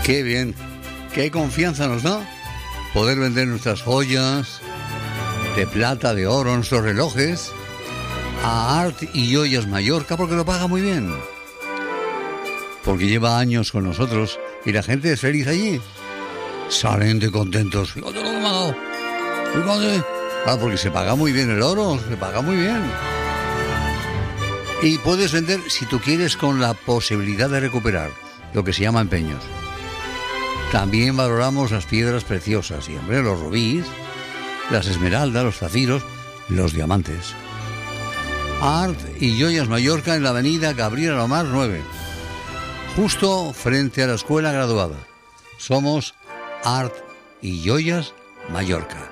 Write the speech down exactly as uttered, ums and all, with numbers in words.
Qué bien, qué confianza nos da poder vender nuestras joyas de plata, de oro, nuestros relojes a Art y Joyas Mallorca, porque lo paga muy bien. Porque lleva años con nosotros y la gente es feliz allí. Salen de contentos. Fíjate lo que me ha dado. Fíjate. Ah, porque se paga muy bien el oro, se paga muy bien. Y puedes vender, si tú quieres, con la posibilidad de recuperar lo que se llama empeños. También valoramos las piedras preciosas, siempre los rubíes, las esmeraldas, los zafiros, los diamantes. Art y Joyas Mallorca en la avenida Gabriel Alomar nueve, justo frente a la escuela graduada. Somos Art y Joyas Mallorca.